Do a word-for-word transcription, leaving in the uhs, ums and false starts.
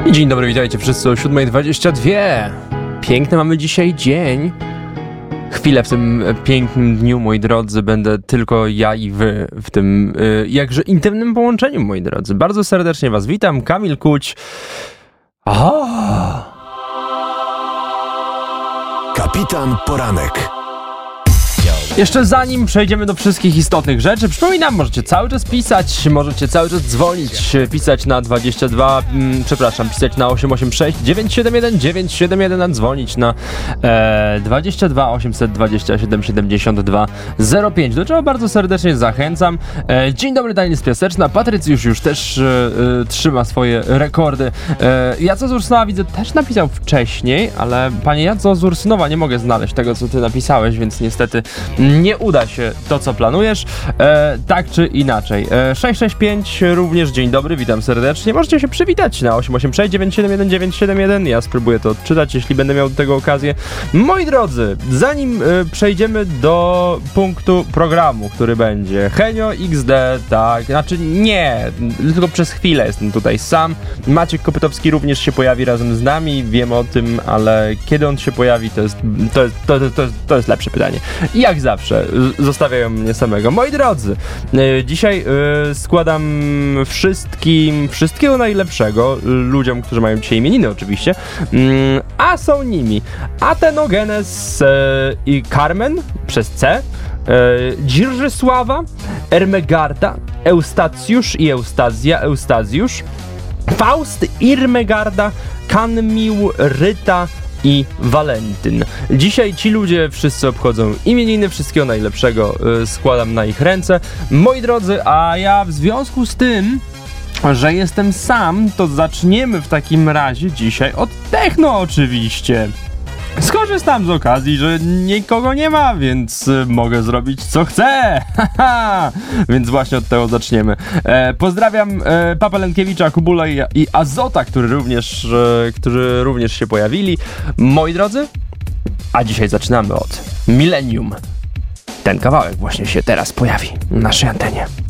Dzień dobry, witajcie wszyscy o siódma dwadzieścia dwa. Piękny mamy dzisiaj dzień. Chwilę w tym pięknym dniu, moi drodzy, będę tylko ja i wy w tym y, jakże intymnym połączeniu, moi drodzy. Bardzo serdecznie was witam, Kamil Kuć. Aha. Kapitan Poranek. Jeszcze zanim przejdziemy do wszystkich istotnych rzeczy, przypominam, możecie cały czas pisać, możecie cały czas dzwonić, pisać na dwadzieścia dwa, mm, przepraszam, pisać na osiem osiem sześć dziewięć siedem jeden dziewięć siedem jeden, a dzwonić na e, dwadzieścia dwa osiemset dwadzieścia siedem siedemdziesiąt dwa zero pięć, do czego bardzo serdecznie zachęcam. E, dzień dobry, Daniel z Piaseczna, Patrycjusz już też e, e, trzyma swoje rekordy. E, Jaco z Ursynowa widzę też napisał wcześniej, ale panie Jaco z Ursynowa, nie mogę znaleźć tego, co ty napisałeś, więc niestety nie uda się to, co planujesz, e, tak czy inaczej. E, sześć sześć pięć również dzień dobry, witam serdecznie. Możecie się przywitać na osiem osiem sześć dziewięć siedem jeden dziewięć siedem jeden. Ja spróbuję to odczytać, jeśli będę miał do tego okazję. Moi drodzy, zanim e, przejdziemy do punktu programu, który będzie Henio iks de, tak, znaczy nie, tylko przez chwilę jestem tutaj sam. Maciek Kopytowski również się pojawi razem z nami, wiem o tym, ale kiedy on się pojawi, to jest, to jest, to, to, to jest, to jest lepsze pytanie. I jak zawsze zostawiają mnie samego. Moi drodzy, dzisiaj składam wszystkim wszystkiego najlepszego ludziom, którzy mają dzisiaj imieniny oczywiście, a są nimi Atenogenes i Carmen przez C, Dzirżysława, Ermegarda, Eustacjusz i Eustazja, Eustazjusz, Faust, Irmegarda, Kanmił, Ryta i Walentyn. Dzisiaj ci ludzie wszyscy obchodzą imieniny, wszystkiego najlepszego yy, składam na ich ręce. Moi drodzy, a ja w związku z tym, że jestem sam, to zaczniemy w takim razie dzisiaj od techno oczywiście. Skorzystam z okazji, że nikogo nie ma, więc y, mogę zrobić co chcę. Więc właśnie od tego zaczniemy. E, pozdrawiam e, Papa Lenkiewicza, Kubula i, i Azota, który również, e, którzy również się pojawili. Moi drodzy, a dzisiaj zaczynamy od Millennium. Ten kawałek właśnie się teraz pojawi na naszej antenie.